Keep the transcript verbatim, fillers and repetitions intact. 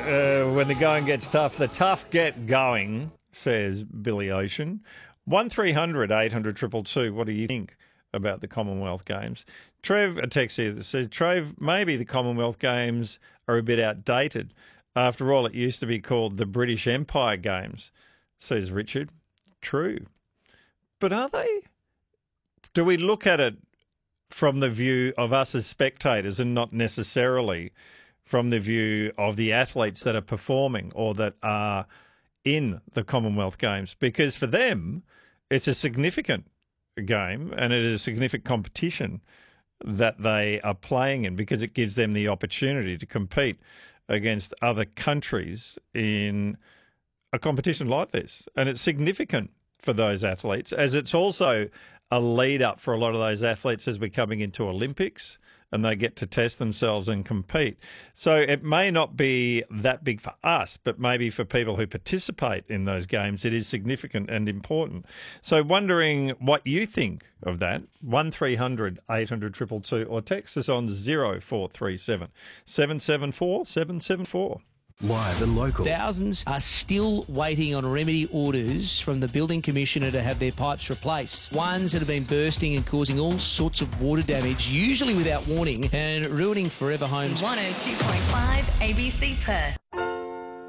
uh, when the going gets tough, the tough get going, says Billy Ocean. one three hundred eight hundred two two two. What do you think about the Commonwealth Games? Trev, a text here that says, Trev, maybe the Commonwealth Games are a bit outdated. After all, it used to be called the British Empire Games, says Richard. True. But are they? Do we look at it from the view of us as spectators and not necessarily from the view of the athletes that are performing or that are in the Commonwealth Games? Because for them, it's a significant game and it is a significant competition that they are playing in because it gives them the opportunity to compete against other countries in a competition like this. And it's significant for those athletes, as it's also a lead up for a lot of those athletes as we're coming into Olympics and they get to test themselves and compete. So it may not be that big for us, but maybe for people who participate in those games, it is significant and important. So wondering what you think of that, one three hundred eight hundred two two two, or text us on zero four three seven seven seven four seven seven four. Live and local. Thousands are still waiting on remedy orders from the Building Commissioner to have their pipes replaced. Ones that have been bursting and causing all sorts of water damage, usually without warning, and ruining forever homes. one oh two point five A B C Perth.